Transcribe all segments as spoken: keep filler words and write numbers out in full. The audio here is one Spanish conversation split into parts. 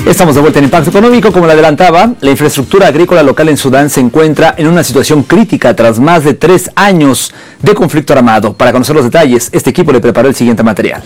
Estamos de vuelta en Impacto Económico. Como le adelantaba, la infraestructura agrícola local en Sudán se encuentra en una situación crítica tras más de tres años de conflicto armado. Para conocer los detalles, este equipo le preparó el siguiente material.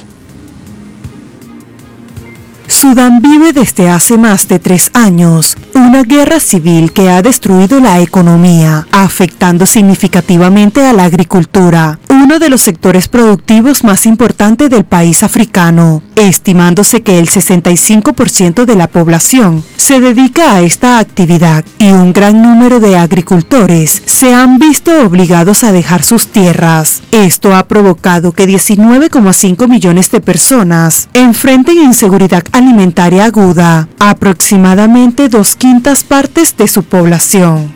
Sudán vive desde hace más de tres años una guerra civil que ha destruido la economía, afectando significativamente a la agricultura, uno de los sectores productivos más importantes del país africano, estimándose que el sesenta y cinco por ciento de la población se dedica a esta actividad y un gran número de agricultores se han visto obligados a dejar sus tierras. Esto ha provocado que diecinueve coma cinco millones de personas enfrenten inseguridad alimentaria aguda, aproximadamente dos quintas partes de su población.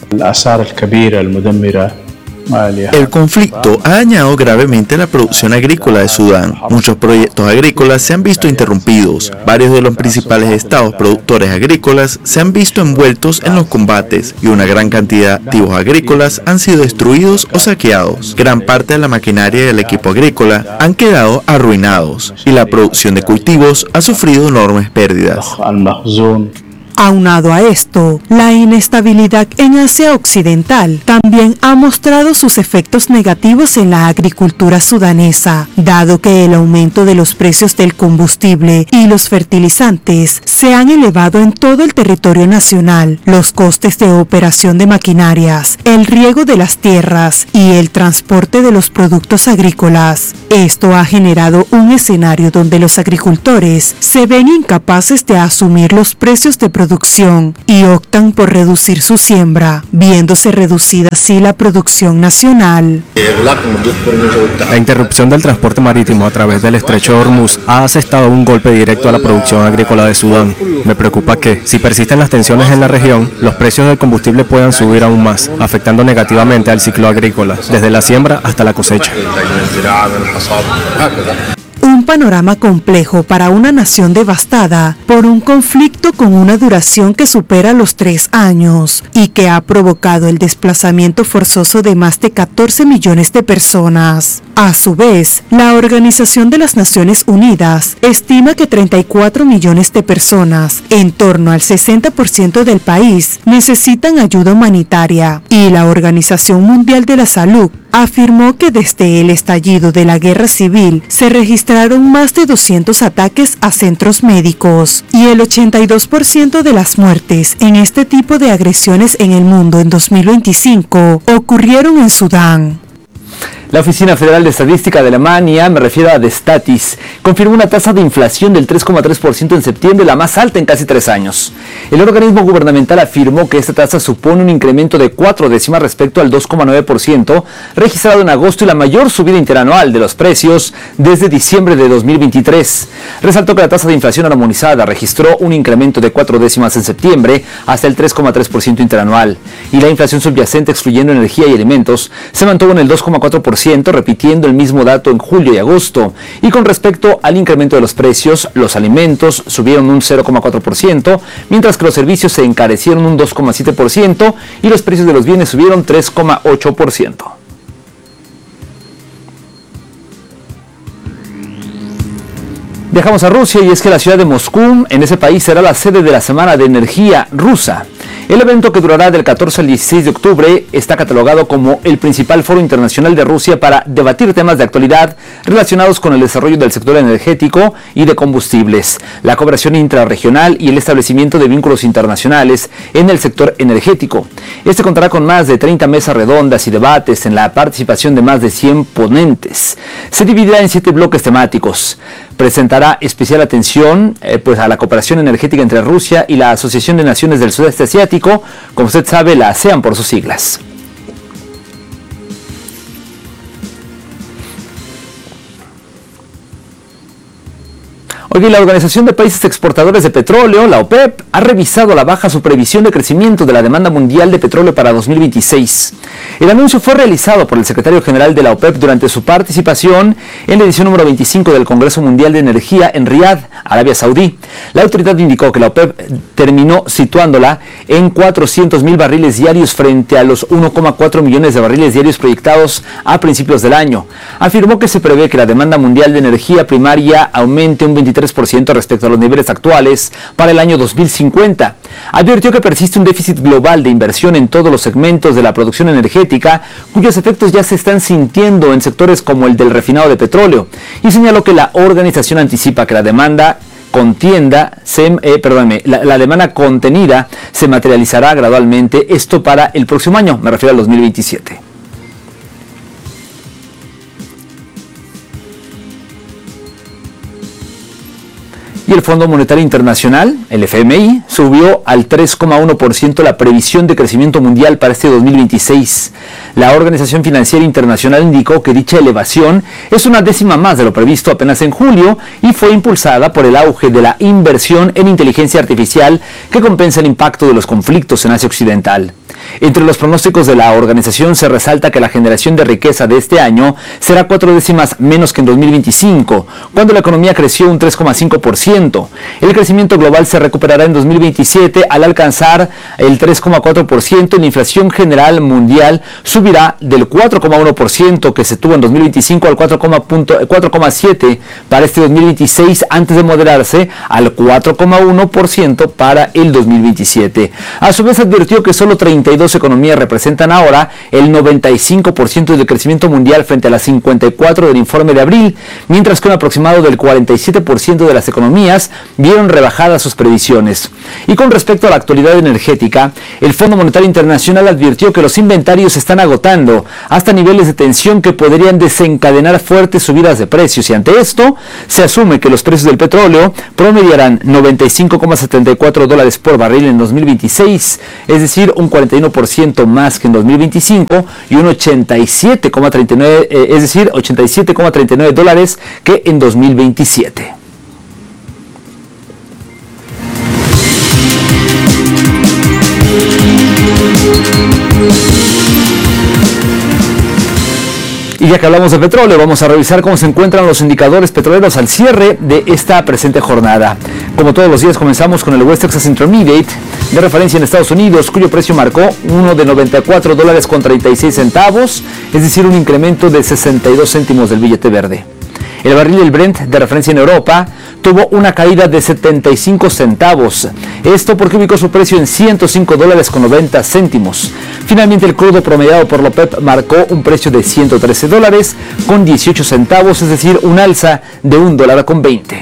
El conflicto ha dañado gravemente la producción agrícola de Sudán. Muchos proyectos agrícolas se han visto interrumpidos. Varios de los principales estados productores agrícolas se han visto envueltos en los combates y una gran cantidad de activos agrícolas han sido destruidos o saqueados. Gran parte de la maquinaria y el equipo agrícola han quedado arruinados y la producción de cultivos ha sufrido enormes pérdidas. Aunado a esto, la inestabilidad en Asia Occidental también ha mostrado sus efectos negativos en la agricultura sudanesa, dado que el aumento de los precios del combustible y los fertilizantes se han elevado en todo el territorio nacional. Los costes de operación de maquinarias, el riego de las tierras y el transporte de los productos agrícolas. Esto ha generado un escenario donde los agricultores se ven incapaces de asumir los precios de producción y optan por reducir su siembra, viéndose reducida así la producción nacional. La interrupción del transporte marítimo a través del estrecho de Hormuz ha asestado un golpe directo a la producción agrícola de Sudán. Me preocupa que, si persisten las tensiones en la región, los precios del combustible puedan subir aún más, afectando negativamente al ciclo agrícola, desde la siembra hasta la cosecha. Un panorama complejo para una nación devastada por un conflicto con una duración que supera los tres años y que ha provocado el desplazamiento forzoso de más de catorce millones de personas. A su vez, la Organización de las Naciones Unidas estima que treinta y cuatro millones de personas, en torno al sesenta por ciento del país, necesitan ayuda humanitaria, y la Organización Mundial de la Salud afirmó que desde el estallido de la guerra civil se registraron más de doscientos ataques a centros médicos, y el ochenta y dos por ciento de las muertes en este tipo de agresiones en el mundo en dos mil veinticinco ocurrieron en Sudán. La Oficina Federal de Estadística de Alemania, me refiero a Destatis, confirmó una tasa de inflación del tres coma tres por ciento en septiembre, la más alta en casi tres años. El organismo gubernamental afirmó que esta tasa supone un incremento de cuatro décimas respecto al dos coma nueve por ciento registrado en agosto y la mayor subida interanual de los precios desde diciembre de dos mil veintitrés. Resaltó que la tasa de inflación armonizada registró un incremento de cuatro décimas en septiembre hasta el tres coma tres por ciento interanual, y la inflación subyacente, excluyendo energía y alimentos, se mantuvo en el dos coma cuatro por ciento, repitiendo el mismo dato en julio y agosto. Y con respecto al incremento de los precios, los alimentos subieron un cero coma cuatro por ciento, mientras que los servicios se encarecieron un dos coma siete por ciento y los precios de los bienes subieron tres coma ocho por ciento. Viajamos a Rusia, y es que la ciudad de Moscú, en ese país, será la sede de la Semana de Energía Rusa. El evento, que durará del catorce al dieciséis de octubre, está catalogado como el principal foro internacional de Rusia para debatir temas de actualidad relacionados con el desarrollo del sector energético y de combustibles, la cooperación intrarregional y el establecimiento de vínculos internacionales en el sector energético. Este contará con más de treinta mesas redondas y debates en la participación de más de cien ponentes. Se dividirá en siete bloques temáticos. Presentará especial atención eh, pues a la cooperación energética entre Rusia y la Asociación de Naciones del Sudeste Asiático, como usted sabe, la ASEAN por sus siglas. Hoy la Organización de Países Exportadores de Petróleo, la OPEP, ha revisado a la baja su previsión de crecimiento de la demanda mundial de petróleo para dos mil veintiséis. El anuncio fue realizado por el secretario general de la OPEP durante su participación en la edición número veinticinco del Congreso Mundial de Energía en Riad, Arabia Saudí. La autoridad indicó que la OPEP terminó situándola en cuatrocientos mil barriles diarios frente a los uno coma cuatro millones de barriles diarios proyectados a principios del año. Afirmó que se prevé que la demanda mundial de energía primaria aumente un veintitrés veintitrés por ciento respecto a los niveles actuales para el año dos mil cincuenta. Advirtió que persiste un déficit global de inversión en todos los segmentos de la producción energética, cuyos efectos ya se están sintiendo en sectores como el del refinado de petróleo, y señaló que la organización anticipa que la demanda contienda, se, eh, perdóname, la, la demanda contenida se materializará gradualmente, esto para el próximo año, me refiero al dos mil veintisiete. Y el Fondo Monetario Internacional, el F M I, subió al tres coma uno por ciento la previsión de crecimiento mundial para este dos mil veintiséis. La Organización Financiera Internacional indicó que dicha elevación es una décima más de lo previsto apenas en julio y fue impulsada por el auge de la inversión en inteligencia artificial que compensa el impacto de los conflictos en Asia Occidental. Entre los pronósticos de la organización se resalta que la generación de riqueza de este año será cuatro décimas menos que en dos mil veinticinco, cuando la economía creció un tres coma cinco por ciento. El crecimiento global se recuperará en dos mil veintisiete al alcanzar el tres coma cuatro por ciento y la inflación general mundial subirá del cuatro coma uno por ciento que se tuvo en dos mil veinticinco al cuatro coma siete por ciento para este dos mil veintiséis, antes de moderarse al cuatro coma uno por ciento para el dos mil veintisiete. A su vez advirtió que solo treinta y dos economías representan ahora el noventa y cinco por ciento del crecimiento mundial frente a las cincuenta y cuatro por ciento del informe de abril, mientras que un aproximado del cuarenta y siete por ciento de las economías vieron rebajadas sus previsiones. Y con respecto a la actualidad energética, el Fondo Monetario Internacional advirtió que los inventarios se están agotando hasta niveles de tensión que podrían desencadenar fuertes subidas de precios, y ante esto se asume que los precios del petróleo promediarán noventa y cinco coma setenta y cuatro dólares por barril en dos mil veintiséis, es decir, un cuarenta y uno por ciento más que en dos mil veinticinco y un ochenta y siete coma treinta y nueve, eh, es decir, ochenta y siete coma treinta y nueve dólares que en dos mil veintisiete. Y ya que hablamos de petróleo, vamos a revisar cómo se encuentran los indicadores petroleros al cierre de esta presente jornada. Como todos los días, comenzamos con el West Texas Intermediate de referencia en Estados Unidos, cuyo precio marcó uno de noventa y cuatro dólares con treinta y seis centavos, es decir, un incremento de sesenta y dos céntimos del billete verde. El barril del Brent de referencia en Europa tuvo una caída de setenta y cinco centavos. Esto porque ubicó su precio en ciento cinco dólares con noventa céntimos. Finalmente, el crudo promediado por la OPEP marcó un precio de ciento trece dólares con dieciocho centavos, es decir, un alza de un dólar con veinte.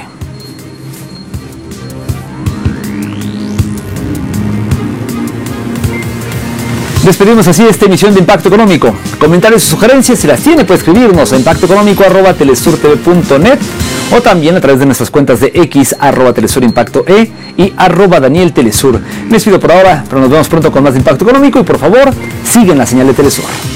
Despedimos así esta emisión de Impacto Económico. Comentarios y sugerencias, si las tiene, puede escribirnos a impacto económico arroba telesurtv punto net o también a través de nuestras cuentas de X, arroba telesurimpacto e y arroba Daniel Telesur. Me despido por ahora, pero nos vemos pronto con más de Impacto Económico y por favor, sigan la señal de Telesur.